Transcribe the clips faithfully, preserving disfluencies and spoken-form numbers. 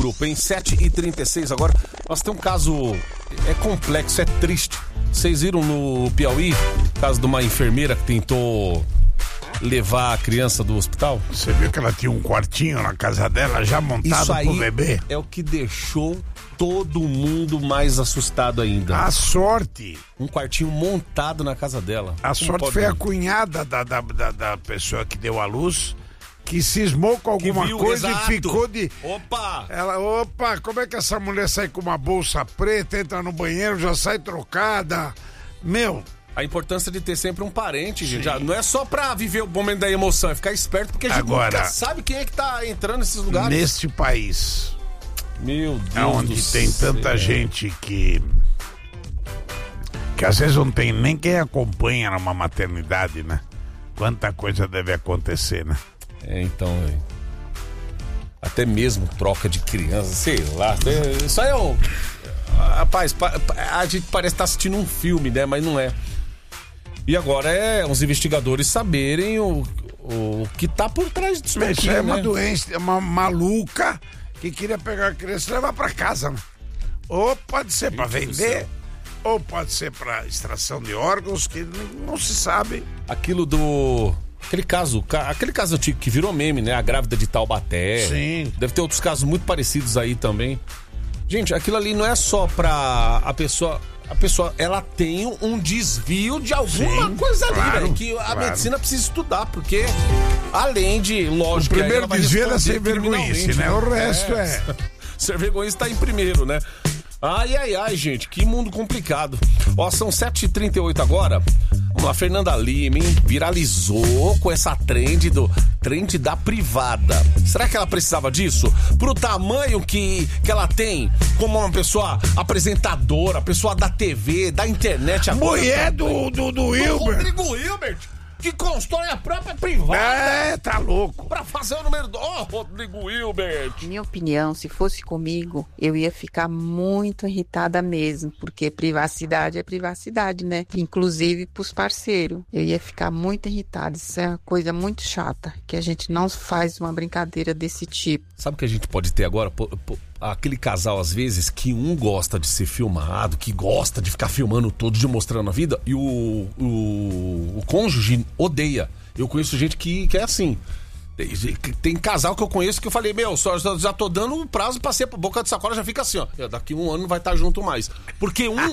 grupo, em sete e trinta e seis agora. Nós temos um caso, é complexo, é triste. Vocês viram no Piauí, caso de uma enfermeira que tentou levar a criança do hospital? Você viu que ela tinha um quartinho na casa dela já montado Isso aí pro bebê? É o que deixou todo mundo mais assustado ainda. A sorte. Um quartinho montado na casa dela. A Como sorte pode foi ver? a cunhada da, da, da, da pessoa que deu a luz, que cismou com alguma viu, coisa exato. e ficou de... Opa! Ela, opa, como é que essa mulher sai com uma bolsa preta, entra no banheiro, já sai trocada? Meu... A importância de ter sempre um parente, gente. Já não é só pra viver o momento da emoção, é ficar esperto, porque a gente Agora, nunca sabe quem é que tá entrando nesses lugares. Neste país, Meu Deus onde do tem céu. tanta gente que... que às vezes não tem nem quem acompanha numa maternidade, né? Quanta coisa deve acontecer, né? É, então, véio. Até mesmo troca de criança, sei lá. Isso aí é um... Rapaz, a gente parece estar assistindo um filme, né? Mas não é. E agora é os investigadores saberem o, o que tá por trás disso. Isso é uma né? doença, uma maluca que queria pegar a criança e levar pra casa, né? Ou pode ser pra vender, ou pode ser pra extração de órgãos, que não se sabe. Aquilo do... Aquele caso, aquele caso antigo que virou meme, né? A grávida de Taubaté. Sim. Deve ter outros casos muito parecidos aí também. Gente, aquilo ali não é só pra a pessoa... A pessoa, ela tem um desvio de alguma Sim, coisa ali, claro, velho, que a claro. medicina precisa estudar, porque além de, lógico... O primeiro ela vai desvio era responder sem vergonhice, criminalmente, né? O resto é... Ser vergonhice tá em primeiro, né? Ai, ai, ai, gente, que mundo complicado. Ó, são sete e trinta e oito agora. Vamos lá, Fernanda Lima, hein? Viralizou com essa trend do trend da privada. Será que ela precisava disso? Pro tamanho que, que ela tem como uma pessoa apresentadora, pessoa da T V, da internet agora. Mulher do, do, do Do Hilbert. Rodrigo Hilbert, que constrói a própria privada. É, tá louco. Pra fazer o número do... Ó, oh, Rodrigo Hilbert. Minha opinião, se fosse comigo, eu ia ficar muito irritada mesmo, porque privacidade é privacidade, né? Inclusive pros parceiros. Eu ia ficar muito irritada. Isso é uma coisa muito chata, que a gente não faz uma brincadeira desse tipo. Sabe o que a gente pode ter agora? Pô, pô, aquele casal, às vezes, que um gosta de ser filmado, que gosta de ficar filmando todos, de mostrando a vida, e o, o, o cônjuge odeia. Eu conheço gente que, que é assim. Tem, tem casal que eu conheço que eu falei, meu, só, já, já tô dando um prazo pra ser boca de sacola, já fica assim, ó. Daqui um ano não vai estar junto mais. Porque um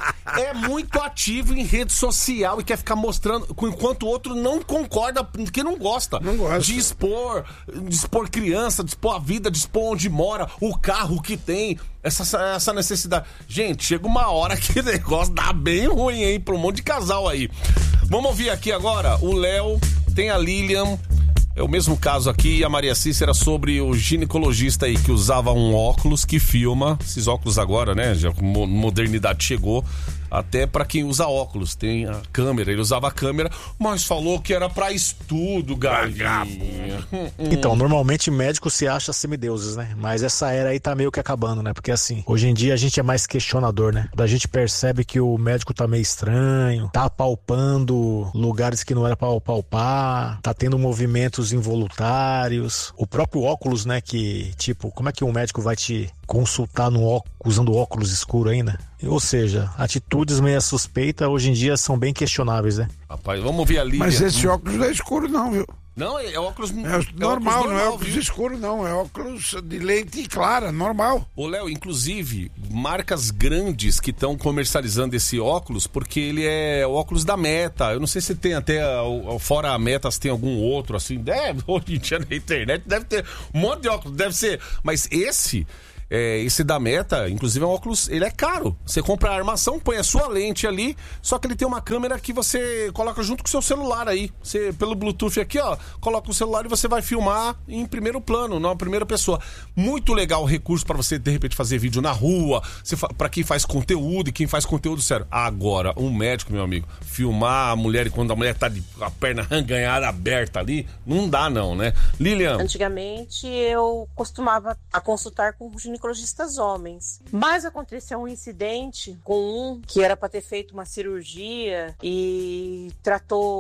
é muito ativo em rede social e quer ficar mostrando, enquanto o outro não concorda, porque não gosta. Não gosta. De expor, de expor criança, de expor a vida, de expor onde mora, o carro que tem, essa, essa necessidade. Gente, chega uma hora que o negócio dá bem ruim, hein, pra um monte de casal aí. Vamos ouvir aqui agora o Léo, tem a Lilian. É o mesmo caso aqui, e a Maria Cícera sobre o ginecologista aí que usava um óculos que filma, esses óculos agora, né, já mo- modernidade chegou, até pra quem usa óculos, tem a câmera, ele usava a câmera, mas falou que era pra estudo, galinha. Então, normalmente médicos se acham semideuses, né? Mas essa era aí tá meio que acabando, né? Porque assim, hoje em dia a gente é mais questionador, né? A gente percebe que o médico tá meio estranho, tá palpando lugares que não era pra palpar, tá tendo movimentos involuntários. O próprio óculos, né? Que, tipo, como é que um médico vai te consultar no óculos, usando óculos escuro ainda? Ou seja, atitudes meio suspeitas hoje em dia são bem questionáveis, né? Rapaz, vamos ouvir a Lilian. Mas esse óculos não é escuro não, viu? Não, é óculos É, é normal, óculos não é óculos viu? escuro não, é óculos de lente clara, normal. Ô, Léo, inclusive, marcas grandes que estão comercializando esse óculos, porque ele é o óculos da Meta. Eu não sei se tem até, fora a Meta, se tem algum outro, assim. Deve, hoje em dia na internet deve ter um monte de óculos, deve ser. Mas esse... É, esse da Meta, inclusive é um óculos, ele é caro. Você compra a armação, põe a sua lente ali, só que ele tem uma câmera que você coloca junto com o seu celular aí. Você, pelo Bluetooth aqui, ó, coloca o celular e você vai filmar em primeiro plano, na primeira pessoa. Muito legal o recurso para você, de repente, fazer vídeo na rua, para quem faz conteúdo e quem faz conteúdo sério. Agora, um médico, meu amigo, filmar a mulher e quando a mulher tá de a perna arranhada aberta ali, não dá não, né? Lilian. Antigamente eu costumava a consultar com ginecologistas homens, mas aconteceu um incidente com um que era para ter feito uma cirurgia e tratou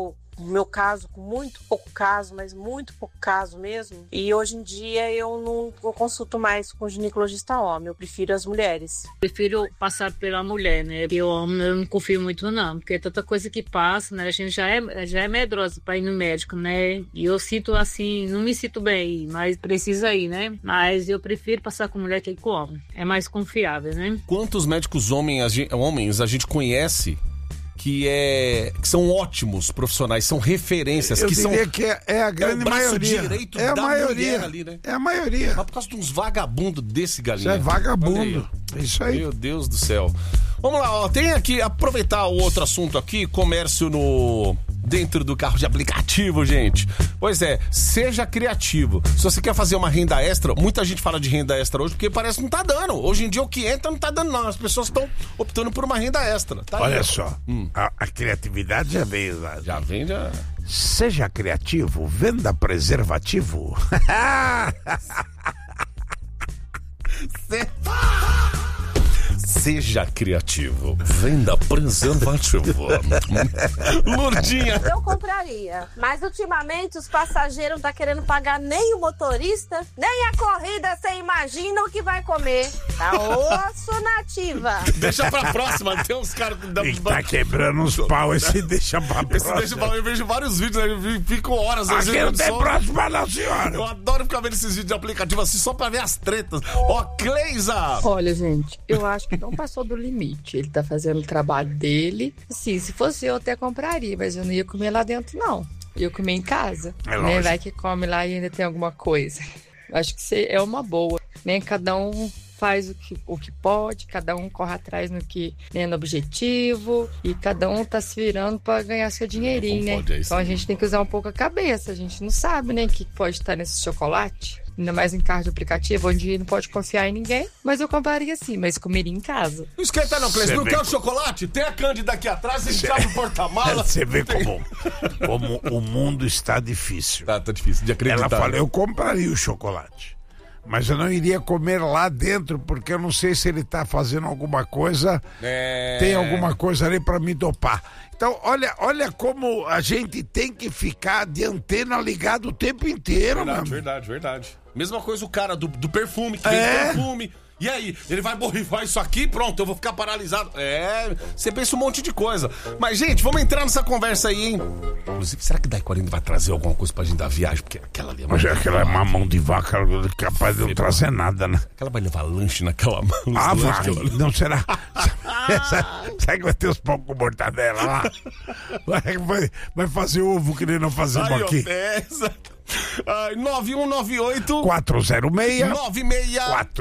no meu caso, com muito pouco caso, mas muito pouco caso mesmo. E hoje em dia eu não eu consulto mais com ginecologista homem, eu prefiro as mulheres. Prefiro passar pela mulher, né? Porque o homem eu não confio muito não, porque é tanta coisa que passa, né? A gente já é, já é medrosa para ir no médico, né? E eu sinto assim, não me sinto bem, mas precisa ir, né? Mas eu prefiro passar com mulher que ir com homem. É mais confiável, né? Quantos médicos homens a gente, homens a gente conhece que, é, que são ótimos profissionais, são referências, Eu que diria são... que é, é a grande é o braço maioria. direito É a da maioria. mulher ali, né? É a maioria. Mas por causa de uns vagabundos desse, Isso galinha. é vagabundo. É isso aí. Meu Deus do céu. Vamos lá, ó. Tem aqui, aproveitar o outro assunto aqui, comércio no... dentro do carro de aplicativo, gente. Pois é, seja criativo. Se você quer fazer uma renda extra, muita gente fala de renda extra hoje porque parece que não tá dando. Hoje em dia o que entra não tá dando não. As pessoas estão optando por uma renda extra. Tá Olha aí, só, hum. a, a criatividade já veio lá. Já vem, já... Seja criativo, venda preservativo. Seja criativo, venda preservativo. Lourdinha. Eu compraria, mas ultimamente os passageiros não tá querendo pagar nem o motorista, nem a corrida, você imagina o que vai comer. Tá osso nativa. Deixa pra próxima, tem uns caras... Da... E tá quebrando uns pau, esse deixa pra Esse próxima. deixa pra... Eu vejo vários vídeos, né? Eu fico horas... às Aqui vezes, não tem só- próxima não, senhora. Eu adoro ficar vendo esses vídeos de aplicativo assim, só pra ver as tretas. Ó, Cleisa! Olha, gente, eu acho que não passou do limite. Ele tá fazendo o trabalho dele. Sim, se fosse eu até compraria, mas eu não ia comer lá dentro, não. Eu ia comer em casa. É né? lógico. Vai que come lá e ainda tem alguma coisa. Acho que cê- é uma boa. Né? Cada um faz o que, o que pode, cada um corre atrás no que né, no objetivo e cada um tá se virando para ganhar seu dinheirinho, Não né? pode, é isso Então a aí. gente tem que usar um pouco a cabeça. A gente não sabe, né, o que pode estar nesse chocolate. Ainda mais em carro de aplicativo, onde não pode confiar em ninguém. Mas eu compraria sim, mas comeria em casa. Não esquenta não, Cleisa. Cê Não vê quer o como- chocolate? Tem a Cândida aqui atrás, a gente abre o porta-mala. Você vê como, como o mundo está difícil. Tá, tá difícil de acreditar. Ela falou, eu compraria o chocolate. Mas eu não iria comer lá dentro, porque eu não sei se ele tá fazendo alguma coisa, É... tem alguma coisa ali para me dopar. Então, olha, olha como a gente tem que ficar de antena ligada o tempo inteiro, Verdade, mano. verdade, verdade. Mesma coisa o cara do, do perfume, que É. vende perfume. E aí, ele vai borrifar isso aqui, pronto, eu vou ficar paralisado. É, você pensa um monte de coisa. Mas, gente, vamos entrar nessa conversa aí, hein? Inclusive, será que Dai quarenta vai trazer alguma coisa pra gente da viagem? Porque aquela ali é Mas uma... aquela mamão de vaca capaz de não trazer nada, né? Aquela vai levar lanche naquela mão. Ah, lanche vai. que ela- Não será? Será que vai ter os pão com mortadela lá? Vai, vai, vai fazer ovo que nem nós fazemos Aí, ó, aqui. é, exato. Ai, nove um nove oito quatro zero seis nove seis quatro